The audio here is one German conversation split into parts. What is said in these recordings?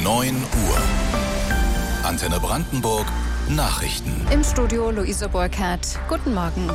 9 Uhr. Antenne Brandenburg Nachrichten. Im Studio Luise Burkhardt. Guten Morgen.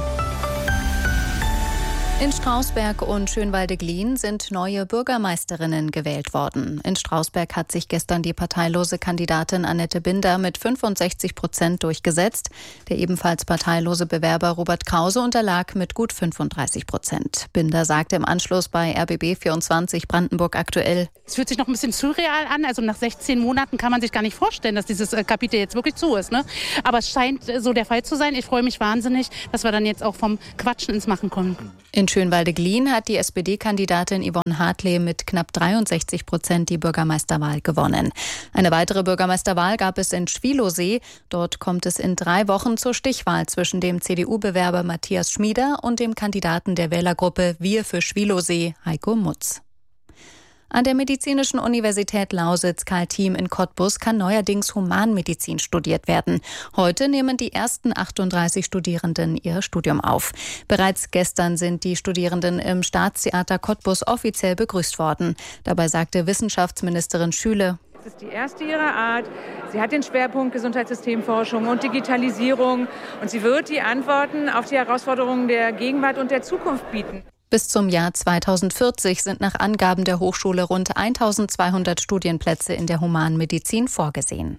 In Strausberg und Schönwalde-Glien sind neue Bürgermeisterinnen gewählt worden. In Strausberg hat sich gestern die parteilose Kandidatin Annette Binder mit 65% durchgesetzt. Der ebenfalls parteilose Bewerber Robert Krause unterlag mit gut 35%. Binder sagte im Anschluss bei RBB24 Brandenburg aktuell: Es fühlt sich noch ein bisschen surreal an. Also nach 16 Monaten kann man sich gar nicht vorstellen, dass dieses Kapitel jetzt wirklich zu ist. Ne? Aber es scheint so der Fall zu sein. Ich freue mich wahnsinnig, dass wir dann jetzt auch vom Quatschen ins Machen kommen. In Schönwalde-Glien hat die SPD-Kandidatin Yvonne Hartley mit knapp 63% die Bürgermeisterwahl gewonnen. Eine weitere Bürgermeisterwahl gab es in Schwielowsee. Dort kommt es in 3 Wochen zur Stichwahl zwischen dem CDU-Bewerber Matthias Schmieder und dem Kandidaten der Wählergruppe Wir für Schwielowsee, Heiko Mutz. An der Medizinischen Universität Lausitz Karl Thiem in Cottbus kann neuerdings Humanmedizin studiert werden. Heute nehmen die ersten 38 Studierenden ihr Studium auf. Bereits gestern sind die Studierenden im Staatstheater Cottbus offiziell begrüßt worden. Dabei sagte Wissenschaftsministerin Schüle: Es ist die erste ihrer Art. Sie hat den Schwerpunkt Gesundheitssystemforschung und Digitalisierung. Und sie wird die Antworten auf die Herausforderungen der Gegenwart und der Zukunft bieten. Bis zum Jahr 2040 sind nach Angaben der Hochschule rund 1200 Studienplätze in der Humanmedizin vorgesehen.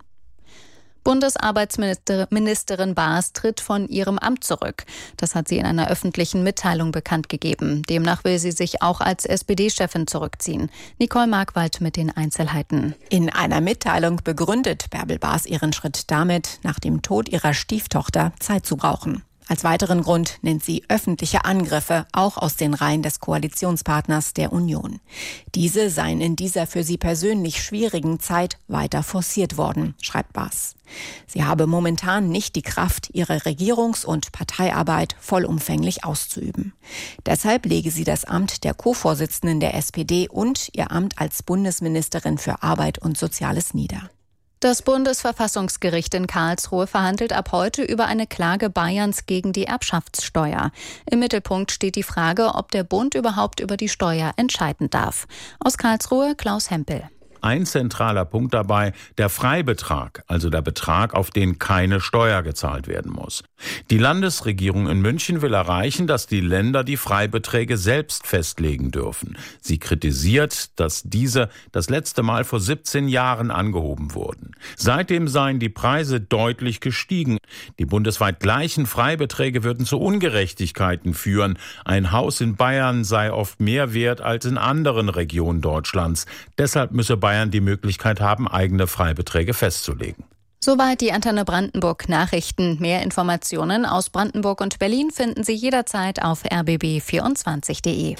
Bundesarbeitsministerin Baas tritt von ihrem Amt zurück. Das hat sie in einer öffentlichen Mitteilung bekannt gegeben. Demnach will sie sich auch als SPD-Chefin zurückziehen. Nicole Markwald mit den Einzelheiten. In einer Mitteilung begründet Bärbel Baas ihren Schritt damit, nach dem Tod ihrer Stieftochter Zeit zu brauchen. Als weiteren Grund nennt sie öffentliche Angriffe, auch aus den Reihen des Koalitionspartners der Union. Diese seien in dieser für sie persönlich schwierigen Zeit weiter forciert worden, schreibt Baas. Sie habe momentan nicht die Kraft, ihre Regierungs- und Parteiarbeit vollumfänglich auszuüben. Deshalb lege sie das Amt der Co-Vorsitzenden der SPD und ihr Amt als Bundesministerin für Arbeit und Soziales nieder. Das Bundesverfassungsgericht in Karlsruhe verhandelt ab heute über eine Klage Bayerns gegen die Erbschaftssteuer. Im Mittelpunkt steht die Frage, ob der Bund überhaupt über die Steuer entscheiden darf. Aus Karlsruhe Klaus Hempel. Ein zentraler Punkt dabei, der Freibetrag, also der Betrag, auf den keine Steuer gezahlt werden muss. Die Landesregierung in München will erreichen, dass die Länder die Freibeträge selbst festlegen dürfen. Sie kritisiert, dass diese das letzte Mal vor 17 Jahren angehoben wurden. Seitdem seien die Preise deutlich gestiegen. Die bundesweit gleichen Freibeträge würden zu Ungerechtigkeiten führen. Ein Haus in Bayern sei oft mehr wert als in anderen Regionen Deutschlands. Deshalb müsse Bayern die Möglichkeit haben, eigene Freibeträge festzulegen. Soweit die Antenne Brandenburg Nachrichten. Mehr Informationen aus Brandenburg und Berlin finden Sie jederzeit auf rbb24.de.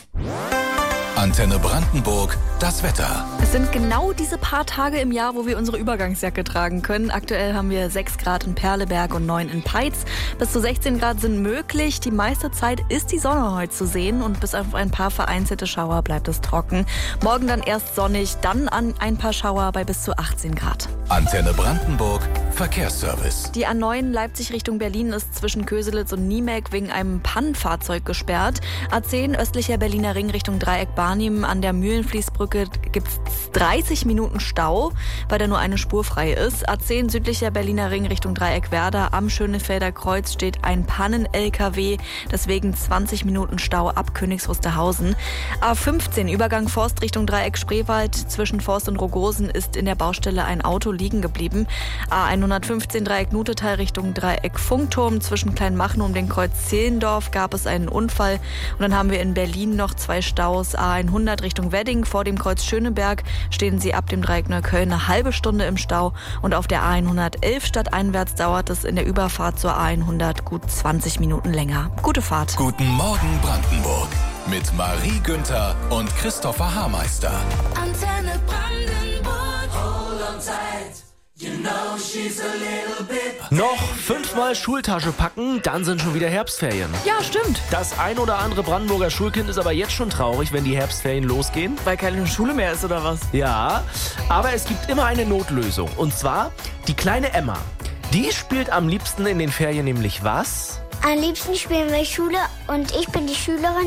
Antenne Brandenburg, das Wetter. Es sind genau diese paar Tage im Jahr, wo wir unsere Übergangsjacke tragen können. Aktuell haben wir 6 Grad in Perleberg und 9 in Peitz. Bis zu 16 Grad sind möglich. Die meiste Zeit ist die Sonne heute zu sehen und bis auf ein paar vereinzelte Schauer bleibt es trocken. Morgen dann erst sonnig, dann an ein paar Schauer bei bis zu 18 Grad. Antenne Brandenburg, Verkehrsservice. Die A9 Leipzig Richtung Berlin ist zwischen Köselitz und Niemek wegen einem Pannenfahrzeug gesperrt. A10 östlicher Berliner Ring Richtung Dreieck Barnim an der Mühlenfließbrücke gibt es 30 Minuten Stau, weil da nur eine Spur frei ist. A10 südlicher Berliner Ring Richtung Dreieck Werder am Schönefelder Kreuz steht ein Pannen-LKW, deswegen 20 Minuten Stau ab Königs Wusterhausen. A15 Übergang Forst Richtung Dreieck Spreewald zwischen Forst und Rogosen ist in der Baustelle ein Auto liegen geblieben. A115 Dreieck Nutetal Richtung Dreieck Funkturm zwischen Kleinmachnow um den Kreuz Zehlendorf gab es einen Unfall. Und dann haben wir in Berlin noch 2 Staus. A100 Richtung Wedding vor dem Kreuz Schöneberg stehen Sie ab dem Dreieck Neukölln eine halbe Stunde im Stau. Und auf der A111 stadteinwärts dauert es in der Überfahrt zur A100 gut 20 Minuten länger. Gute Fahrt. Guten Morgen Brandenburg mit Marie Günther und Christopher Haarmeister. Antenne Brandenburg, hold on tight. You know she's a little bit. Noch 5-mal Schultasche packen, dann sind schon wieder Herbstferien. Ja, stimmt. Das ein oder andere Brandenburger Schulkind ist aber jetzt schon traurig, wenn die Herbstferien losgehen. Weil keine Schule mehr ist, oder was? Ja, aber es gibt immer eine Notlösung. Und zwar die kleine Emma. Die spielt am liebsten in den Ferien nämlich was? Am liebsten spielen wir Schule und ich bin die Schülerin.